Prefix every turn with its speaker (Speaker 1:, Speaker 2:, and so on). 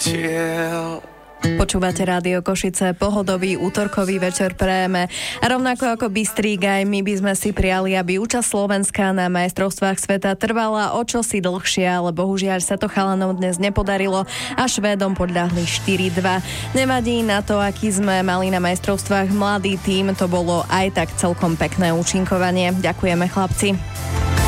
Speaker 1: ciel.
Speaker 2: Počúvate Rádio Košice, pohodový útorkový večer prejeme. A rovnako ako Bystrík, aj my by sme si prijali, aby účasť Slovenska na majstrovstvách sveta trvala o čosi dlhšie, ale bohužiaľ sa to chalanom dnes nepodarilo a Švédom podľahli 4-2. Nevadí, na to, aký sme mali na majstrovstvách mladý tím, to bolo aj tak celkom pekné účinkovanie. Ďakujeme, chlapci.